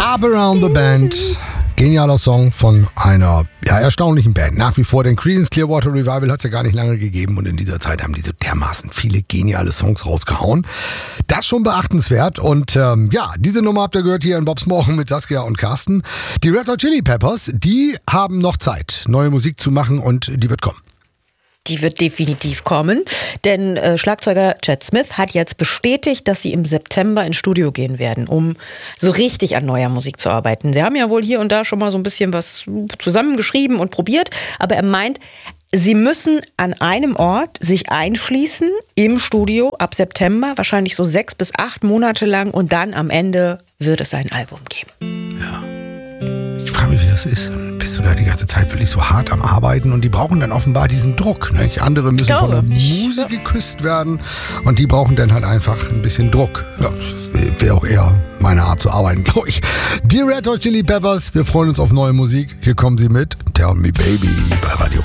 Up Around the Band. Genialer Song von einer erstaunlichen Band. Nach wie vor, den Creedence Clearwater Revival hat es ja gar nicht lange gegeben und in dieser Zeit haben die so dermaßen viele geniale Songs rausgehauen. Das schon beachtenswert und diese Nummer habt ihr gehört hier in Bobs Morgen mit Saskia und Carsten. Die Red Hot Chili Peppers, die haben noch Zeit, neue Musik zu machen und die wird kommen. Die wird definitiv kommen, denn Schlagzeuger Chad Smith hat jetzt bestätigt, dass sie im September ins Studio gehen werden, um so richtig an neuer Musik zu arbeiten. Sie haben ja wohl hier und da schon mal so ein bisschen was zusammengeschrieben und probiert, aber er meint, sie müssen an einem Ort sich einschließen im Studio ab September, wahrscheinlich so 6 bis 8 Monate lang und dann am Ende wird es ein Album geben. Ja. Ich frage mich, wie das ist. Bist du da die ganze Zeit wirklich so hart am Arbeiten und die brauchen dann offenbar diesen Druck. Nicht? Andere müssen von der Muse geküsst werden und die brauchen dann halt einfach ein bisschen Druck. Ja, das wäre auch eher meine Art zu arbeiten, glaube ich. Die Red Hot Chili Peppers, wir freuen uns auf neue Musik. Hier kommen sie mit Tell Me Baby bei Radio